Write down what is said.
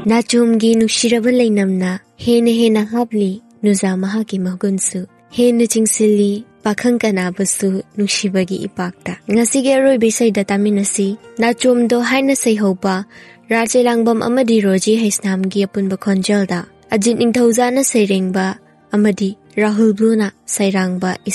Nachomgi nushiraba lainamna hena hapli nuza mahaki magunsu hena chingsili pakhang kanabasu nushibagi ipakta. Ngasige aroi bisaida taminasi nachomdo haina sayhoba Rajelangbam amadi Roji Haisnamgi apunba khonjalda Ajit Ningthauzana sairengba amadi Rahul Bluna sairangba